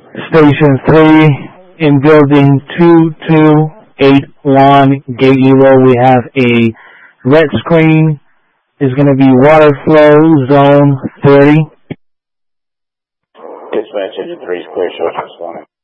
Station 3 in building 2281 Gate Evo, we have a red screen. Is going to be water flow zone 30. Dispatch 3 clear, show us responding.